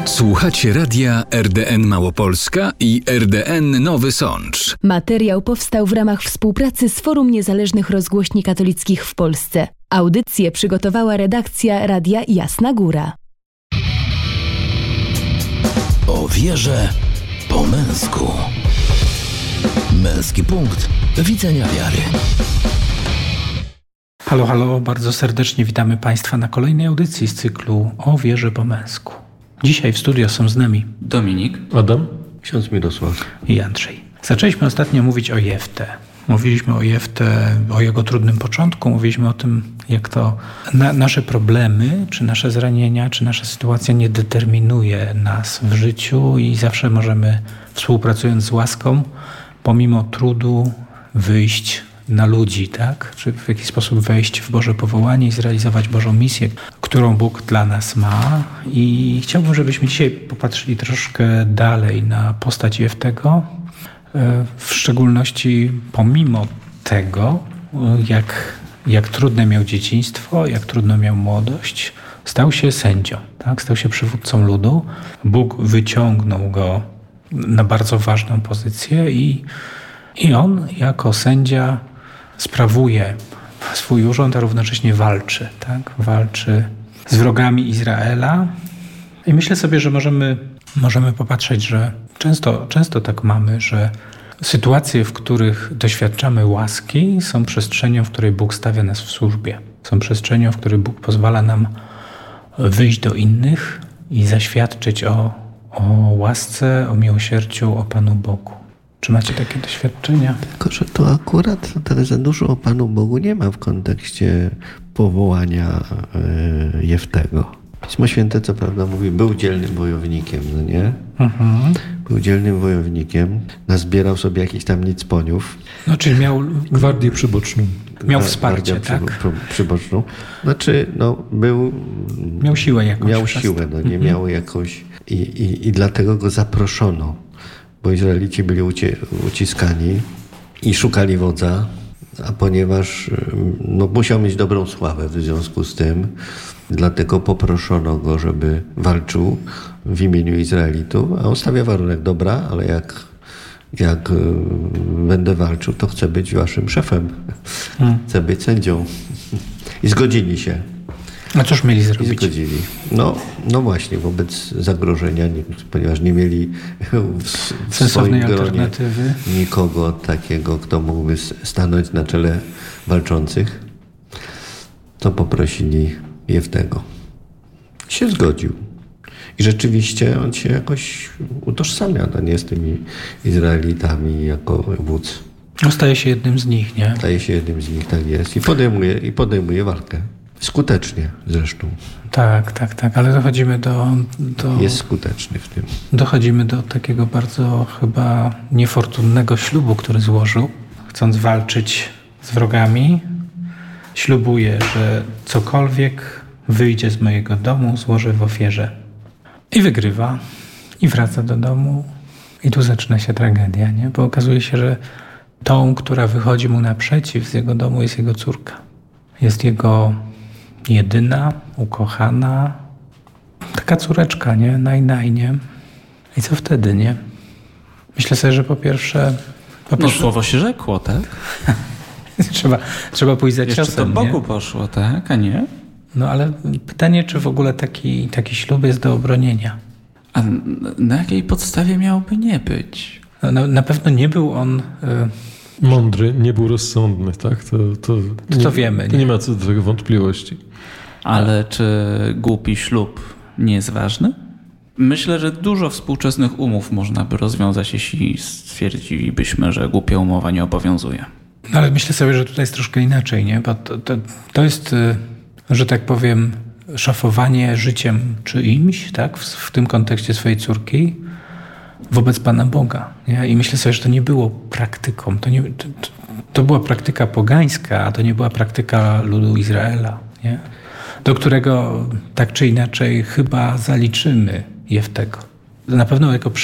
Słuchacie radia RDN Małopolska i RDN Nowy Sącz. Materiał powstał w ramach współpracy z Forum Niezależnych Rozgłośni Katolickich w Polsce. Audycję przygotowała redakcja Radia Jasna Góra. O wierze po męsku. Męski punkt widzenia wiary. Halo, halo, bardzo serdecznie witamy Państwa na kolejnej audycji z cyklu O wierze po męsku. Dzisiaj w studio są z nami Dominik, Adam, ksiądz Mirosław i Andrzej. Zaczęliśmy ostatnio mówić o Jeftę. Mówiliśmy o Jeftę, o jego trudnym początku. Mówiliśmy o tym, jak to nasze problemy, czy nasze zranienia, czy nasza sytuacja nie determinuje nas w życiu i zawsze możemy, współpracując z łaską, pomimo trudu wyjść na ludzi, tak? Czy w jakiś sposób wejść w Boże powołanie i zrealizować Bożą misję, którą Bóg dla nas ma. I chciałbym, żebyśmy dzisiaj popatrzyli troszkę dalej na postać Jeftego, w szczególności pomimo tego, jak trudne miał dzieciństwo, jak trudno miał młodość, stał się sędzią, tak? Stał się przywódcą ludu. Bóg wyciągnął go na bardzo ważną pozycję i on jako sędzia sprawuje swój urząd, a równocześnie walczy, tak? Walczy z wrogami Izraela. I myślę sobie, że możemy popatrzeć, że często tak mamy, że sytuacje, w których doświadczamy łaski, są przestrzenią, w której Bóg stawia nas w służbie. Są przestrzenią, w której Bóg pozwala nam wyjść do innych i zaświadczyć o łasce, o miłosierdziu, o Panu Bogu. Czy macie takie doświadczenia? Tylko, że to akurat za dużo o Panu Bogu nie ma w kontekście powołania Jeftego. Pismo Święte, co prawda, mówi, był dzielnym wojownikiem, no nie? Mhm. Był dzielnym wojownikiem, nazbierał sobie jakichś tam nicponiów. No, czyli miał Gwardię Przyboczną. Miał wsparcie, tak? Przyboczną. Znaczy, miał siłę jakąś. Miał siłę, no nie? Miał jakąś... I dlatego go zaproszono, bo Izraelici byli uciskani i szukali wodza, a ponieważ musiał mieć dobrą sławę w związku z tym, dlatego poproszono go, żeby walczył w imieniu Izraelitów, a on stawia warunek, dobra, ale jak będę walczył, to chcę być waszym szefem, chcę być sędzią. I zgodzili się. A cóż mieli zrobić? I zgodzili. No właśnie, wobec zagrożenia, ponieważ nie mieli w swoim gronie nikogo takiego, kto mógłby stanąć na czele walczących, to poprosili Jeftego. Się zgodził. I rzeczywiście on się jakoś utożsamia, z tymi Izraelitami jako wódz. Staje się jednym z nich, nie? Staje się jednym z nich, tak jest. I podejmuje walkę. Skutecznie zresztą. Tak, ale dochodzimy do... Jest skuteczny w tym. Dochodzimy do takiego bardzo chyba niefortunnego ślubu, który złożył, chcąc walczyć z wrogami. Ślubuje, że cokolwiek wyjdzie z mojego domu, złożę w ofierze. I wygrywa. I wraca do domu. I tu zaczyna się tragedia, nie? Bo okazuje się, że tą, która wychodzi mu naprzeciw z jego domu, jest jego córka. Jest jego jedyna, ukochana, taka córeczka, nie? Nie? I co wtedy, nie? Myślę sobie, że po pierwsze... Słowo się rzekło, tak? Trzeba pójść za ciosem, jeszcze do Bogu poszło, tak? A nie? No ale pytanie, czy w ogóle taki ślub jest do obronienia? A na jakiej podstawie miałby nie być? Na pewno nie był on... Mądry, nie był rozsądny, tak? To wiemy. To nie ma co do tego wątpliwości. Ale czy głupi ślub nie jest ważny? Myślę, że dużo współczesnych umów można by rozwiązać, jeśli stwierdzilibyśmy, że głupia umowa nie obowiązuje. No ale myślę sobie, że tutaj jest troszkę inaczej, nie? Bo to jest, że tak powiem, szafowanie życiem czyimś, tak? W tym kontekście swojej córki wobec Pana Boga. Nie? I myślę sobie, że to nie było praktyką. To była praktyka pogańska, a to nie była praktyka ludu Izraela, nie? Do którego tak czy inaczej chyba zaliczymy Jeftego. Na pewno jako